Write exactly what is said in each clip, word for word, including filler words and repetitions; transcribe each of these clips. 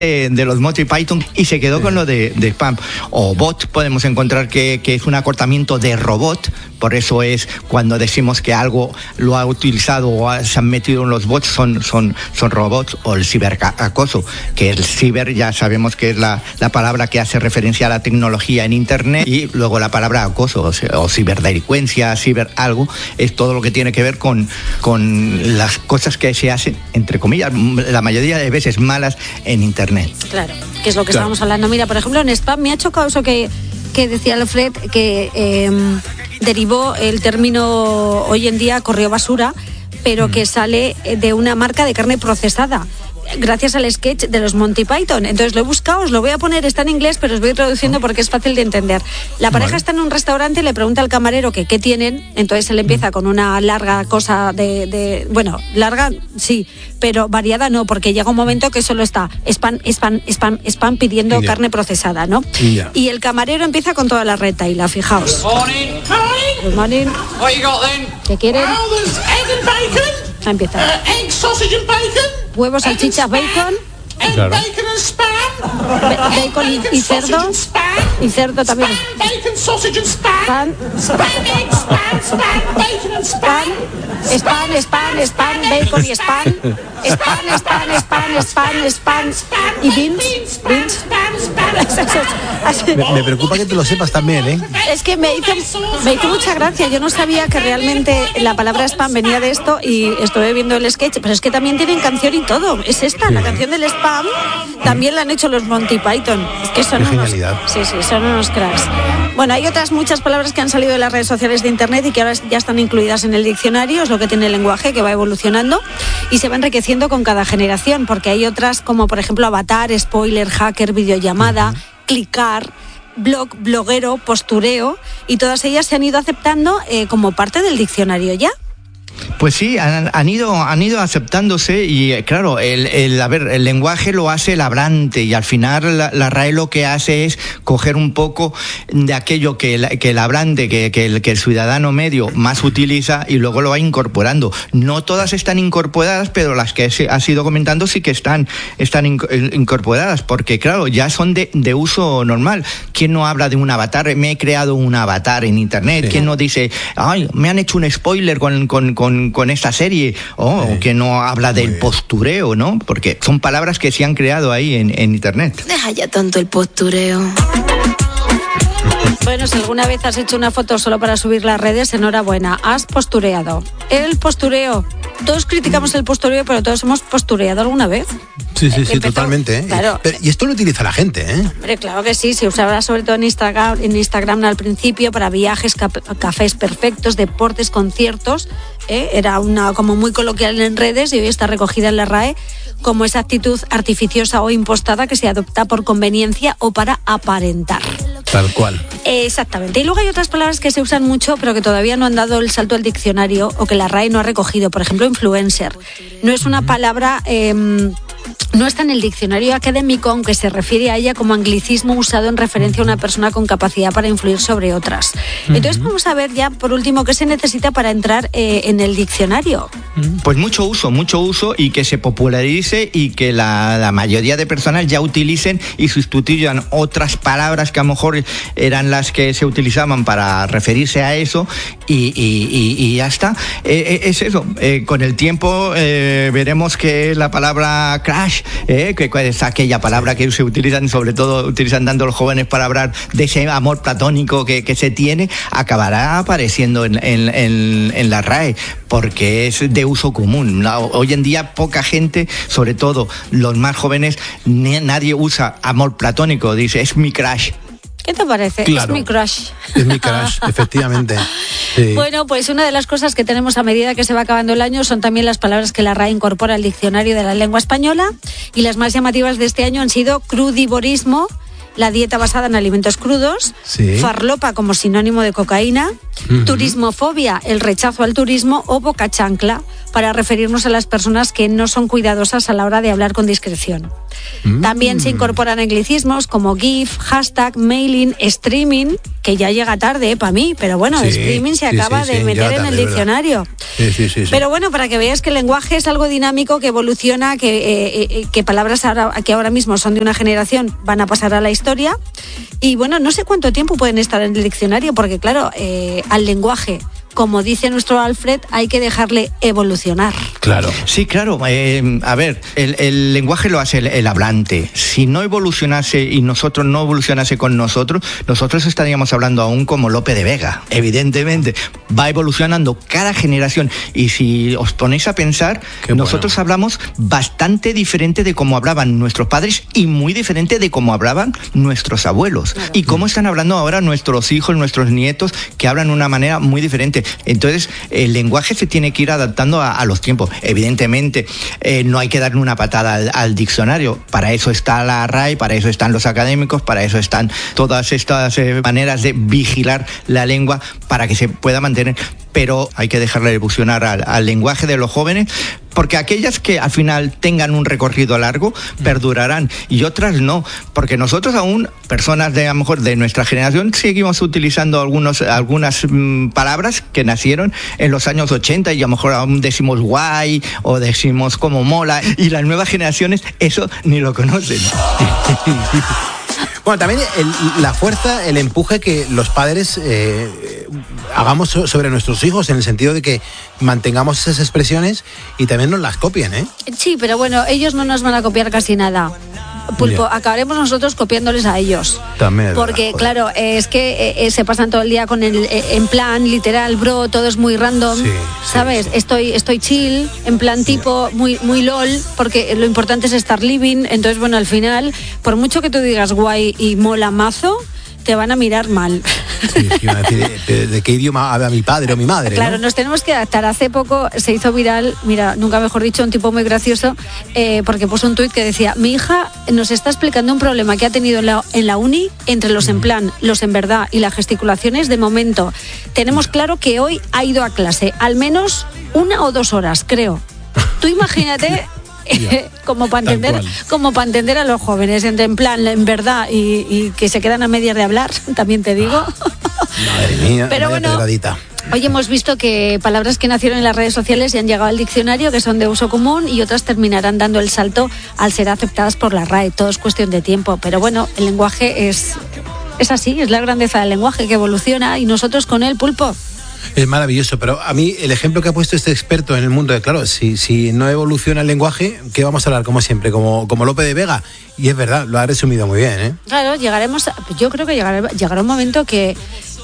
de, de los Monty Python y se quedó sí. con lo de, de spam. O bot podemos encontrar que, que es un acortamiento de robot, por eso es cuando decimos que algo lo ha utilizado o ha, se han metido en los bots, son, son, son robots. O el ciberacoso, que el ciber ya sabemos que es la, la palabra que hace referencia a la tecnología en internet, y luego la palabra acoso o, o ciberdelincuencia, ciber algo, es todo lo que tiene que ver con, con las cosas que se hacen, entre comillas, la mayoría de veces malas en internet. Claro, que es lo que claro. estábamos hablando. Mira, por ejemplo, en spam me ha chocado eso que, que decía Alfred, que eh, derivó el término hoy en día correo basura, pero mm. que sale de una marca de carne procesada, gracias al sketch de los Monty Python. Entonces lo he buscado, os lo voy a poner, está en inglés, pero os voy traduciendo porque es fácil de entender. La pareja vale. está en un restaurante y le pregunta al camarero que qué tienen, entonces él empieza con una larga cosa de, de... Bueno, larga sí, pero variada no, porque llega un momento que solo está spam, spam, spam, spam pidiendo yeah. carne procesada, ¿no? Yeah. Y el camarero empieza con toda la retaila, fijaos. Good morning. Good morning. What you got then? ¿Qué quieren? Well, there's egg and bacon. Empieza. Uh, egg, sausage and bacon. Huevos, salchichas, bacon. Egg, claro. Bacon and spam. Be- bacon y, y cerdo. Y cerdo también. Spam, bacon, sausage and spam. Spam, spam, egg, spam, spam, bacon and spam. Spam, spam, spam, bacon y spam. Spam, spam, spam, spam, spam, spam. Y beans, beans. Me, me preocupa que te lo sepas también, ¿eh? Es que me hizo, me hizo mucha gracia. Yo no sabía que realmente la palabra spam venía de esto y estuve viendo el sketch, pero es que también tienen canción y todo. Es esta, sí. la canción del spam, también la han hecho los Monty Python. Es que son Qué unos, genialidad. sí, sí, son unos cracks. Bueno, hay otras muchas palabras que han salido de las redes sociales de internet y que ahora ya están incluidas en el diccionario. Es lo que tiene el lenguaje, que va evolucionando y se va enriqueciendo con cada generación, porque hay otras como por ejemplo avatar, spoiler, hacker, videollamada, uh-huh. clicar, blog, bloguero, postureo, y todas ellas se han ido aceptando eh, como parte del diccionario ya. Pues sí, han, han ido han ido aceptándose y claro, el, el, a ver, el lenguaje lo hace el hablante y al final la, la R A E lo que hace es coger un poco de aquello que el, que el hablante, que, que, el, que el ciudadano medio más utiliza y luego lo va incorporando. No todas están incorporadas, pero las que se, has ido comentando sí que están, están in, incorporadas, porque claro, ya son de, de uso normal. ¿Quién no habla de un avatar? Me he creado un avatar en internet. Sí. ¿Quién no dice, ay, me han hecho un spoiler con, con, con con esta serie, o oh, sí. que no habla del postureo, ¿no? Porque son palabras que se han creado ahí en, en internet. Deja ya tanto el postureo. Bueno, si alguna vez has hecho una foto solo para subir las redes, enhorabuena, has postureado. El postureo, todos criticamos el postureo, pero todos hemos postureado alguna vez. Sí, sí, sí, Empezó, totalmente. ¿eh? Claro. Pero, y esto lo utiliza la gente, ¿eh? Hombre, claro que sí, se usaba sobre todo en Instagram, en Instagram al principio para viajes, cap- cafés perfectos, deportes, conciertos. ¿eh? Era una como muy coloquial en redes y hoy está recogida en la R A E como esa actitud artificiosa o impostada que se adopta por conveniencia o para aparentar. Tal cual. Exactamente. Y luego hay otras palabras que se usan mucho, pero que todavía no han dado el salto al diccionario o que la R A E no ha recogido. Por ejemplo, influencer. No es una palabra... Eh, No está en el diccionario académico, aunque se refiere a ella como anglicismo usado en referencia a una persona con capacidad para influir sobre otras. Entonces vamos a ver ya, por último, qué se necesita para entrar eh, en el diccionario. Pues mucho uso, mucho uso y que se popularice y que la, la mayoría de personas ya utilicen y sustituyan otras palabras que a lo mejor eran las que se utilizaban para referirse a eso y, y, y, y ya está. Eh, es eso, eh, con el tiempo eh, veremos que la palabra crash, eh, que es aquella palabra que se utilizan, sobre todo utilizan tanto los jóvenes para hablar de ese amor platónico que, que se tiene, acabará apareciendo en, en, en, en la R A E, porque es de uso común. Hoy en día poca gente, sobre todo los más jóvenes, nadie usa amor platónico, dice es mi crush. ¿Qué te parece? Claro, es mi crush. Es mi crush, efectivamente. Sí. Bueno, pues una de las cosas que tenemos a medida que se va acabando el año son también las palabras que la R A E incorpora al diccionario de la lengua española, y las más llamativas de este año han sido crudivorismo, la dieta basada en alimentos crudos, sí. farlopa como sinónimo de cocaína, uh-huh. turismofobia, el rechazo al turismo, o boca chancla, para referirnos a las personas que no son cuidadosas a la hora de hablar con discreción. Mm. También se incorporan anglicismos como GIF, hashtag, mailing, streaming, que ya llega tarde eh, para mí, pero bueno, sí, streaming se acaba sí, sí, de sí, meter tarde, en el diccionario. Sí, sí, sí, sí. Pero bueno, para que veáis que el lenguaje es algo dinámico, que evoluciona, que, eh, eh, que palabras ahora, que ahora mismo son de una generación van a pasar a la historia. Y bueno, no sé cuánto tiempo pueden estar en el diccionario, porque claro, eh, al lenguaje, como dice nuestro Alfred, hay que dejarle evolucionar. Claro. Sí, claro. Eh, a ver, el, el lenguaje lo hace el, el hablante. Si no evolucionase y nosotros no evolucionase con nosotros, nosotros estaríamos hablando aún como Lope de Vega. Evidentemente, va evolucionando cada generación. Y si os ponéis a pensar, Qué nosotros bueno. hablamos bastante diferente de cómo hablaban nuestros padres y muy diferente de cómo hablaban nuestros abuelos. Claro. Y cómo están hablando ahora nuestros hijos, nuestros nietos, que hablan de una manera muy diferente. Entonces, el lenguaje se tiene que ir adaptando a, a los tiempos. Evidentemente, eh, no hay que darle una patada al, al diccionario. Para eso está la R A E, para eso están los académicos, para eso están todas estas eh, maneras de vigilar la lengua para que se pueda mantener. Pero hay que dejarle evolucionar al, al lenguaje de los jóvenes, porque aquellas que al final tengan un recorrido largo perdurarán y otras no, porque nosotros aún, personas de a lo mejor de nuestra generación, seguimos utilizando algunos, algunas mmm, palabras que nacieron en los años ochenta y a lo mejor aún decimos guay o decimos como mola, y las nuevas generaciones eso ni lo conocen. Bueno, también el, la fuerza, el empuje que los padres eh, hagamos so, sobre nuestros hijos, en el sentido de que mantengamos esas expresiones y también nos las copien, ¿eh? Sí, pero bueno, ellos no nos van a copiar casi nada. Pulpo, yeah. acabaremos nosotros copiándoles a ellos. También. Porque, claro, eh, es que eh, se pasan todo el día con el eh, en plan, literal, bro, todo es muy random, sí, ¿sabes? Sí, sí. Estoy estoy chill, en plan tipo, sí. muy muy lol, porque lo importante es estar living. Entonces, bueno, al final, por mucho que tú digas guay y mola mazo, te van a mirar mal. Sí, sí, van a decir, ¿de, de qué idioma habla mi padre o mi madre? Claro, ¿no? Nos tenemos que adaptar. Hace poco se hizo viral, mira, nunca mejor dicho, un tipo muy gracioso, eh, porque puso un tuit que decía: mi hija nos está explicando un problema que ha tenido en la, en la uni entre los en plan, los en verdad y las gesticulaciones. De momento, tenemos claro que hoy ha ido a clase al menos una o dos horas, creo. Tú imagínate... como para entender como para entender a los jóvenes entre en plan en verdad y, y que se quedan a medias de hablar, también te digo. Madre mía. Pero bueno, pedradita. Hoy hemos visto que palabras que nacieron en las redes sociales y han llegado al diccionario, que son de uso común, y otras terminarán dando el salto al ser aceptadas por la R A E. Todo es cuestión de tiempo, pero bueno, el lenguaje es es así, es la grandeza del lenguaje, que evoluciona, y nosotros con él, Pulpo. Es maravilloso, pero a mí el ejemplo que ha puesto este experto en el mundo de, claro, si, si no evoluciona el lenguaje, ¿qué vamos a hablar? Como siempre, como, como Lope de Vega. Y es verdad, lo ha resumido muy bien, ¿eh? Claro, llegaremos, a, yo creo que llegará, llegará un momento que,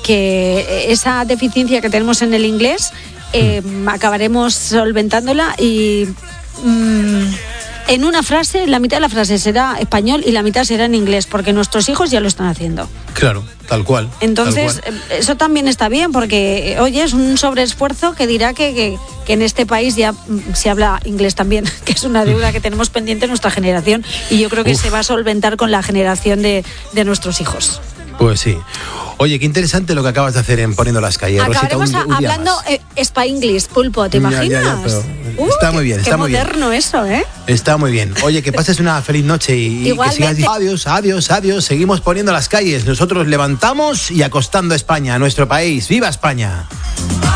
que esa deficiencia que tenemos en el inglés, eh, mm. acabaremos solventándola y... Mm, en una frase, la mitad de la frase será español y la mitad será en inglés, porque nuestros hijos ya lo están haciendo. Claro, tal cual. Entonces, tal cual. Eso también está bien, porque, oye, es un sobreesfuerzo que dirá que, que, que en este país ya se habla inglés también, que es una deuda que tenemos pendiente en nuestra generación, y yo creo que Uf. se va a solventar con la generación de, de nuestros hijos. Pues sí. Oye, qué interesante lo que acabas de hacer en Poniendo las Calles. Acabaremos Rosita, un, un hablando eh, Spa-English, Pulpo, ¿te imaginas? Ya, ya, ya, uh, está muy bien, qué, está qué muy bien. Qué moderno eso, ¿eh? Está muy bien. Oye, que pases una feliz noche y, y que sigas diciendo adiós, adiós, adiós. Seguimos Poniendo las Calles. Nosotros levantamos y acostando a España, a nuestro país. ¡Viva España!